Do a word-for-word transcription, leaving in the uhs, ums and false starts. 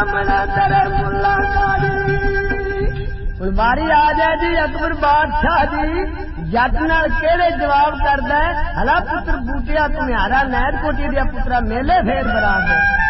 ब्राह्मण तेरे मुल्ला कारी बारी आ जाए जी अकबर बादशाह जी जट नाल केड़े जवाब करदा है हला पुत्र बूटिया तुम्हारा नैर कोटी दिया पुत्रा मेले फेर बरा दे